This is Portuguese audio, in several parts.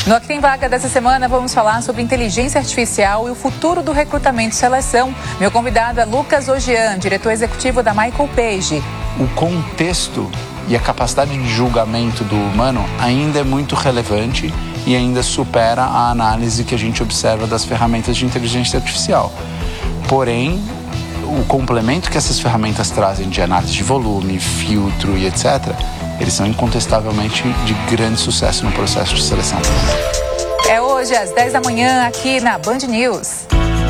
No Aqui Tem Vaga dessa semana, vamos falar sobre inteligência artificial e o futuro do recrutamento e seleção. Meu convidado é Lucas Ogian, diretor executivo da Michael Page. O contexto e a capacidade de julgamento do humano ainda é muito relevante e ainda supera a análise que a gente observa das ferramentas de inteligência artificial. Porém, o complemento que essas ferramentas trazem de análise de volume, filtro e etc., eles são incontestavelmente de grande sucesso no processo de seleção. É hoje às 10 da manhã aqui na Band News.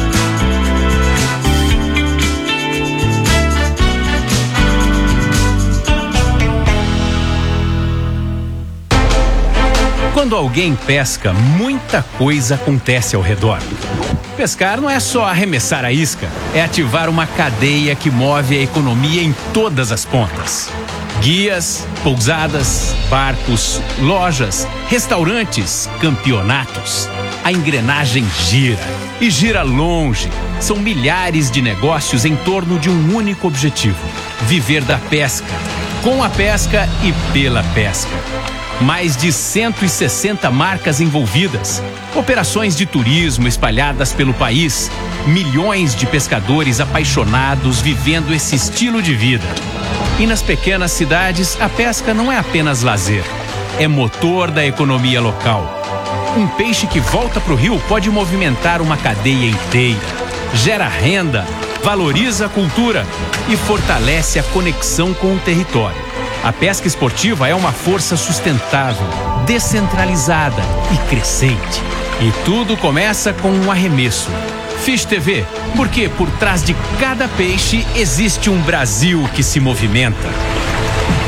Quando alguém pesca, muita coisa acontece ao redor. Pescar não é só arremessar a isca, é ativar uma cadeia que move a economia em todas as pontas. Guias, pousadas, barcos, lojas, restaurantes, campeonatos. A engrenagem gira e gira longe. São milhares de negócios em torno de um único objetivo: viver da pesca, com a pesca e pela pesca. Mais de 160 marcas envolvidas, operações de turismo espalhadas pelo país, milhões de pescadores apaixonados vivendo esse estilo de vida. E nas pequenas cidades, a pesca não é apenas lazer, é motor da economia local. Um peixe que volta para o rio pode movimentar uma cadeia inteira, gera renda, valoriza a cultura e fortalece a conexão com o território. A pesca esportiva é uma força sustentável, descentralizada e crescente. E tudo começa com um arremesso. Fish TV, porque por trás de cada peixe existe um Brasil que se movimenta.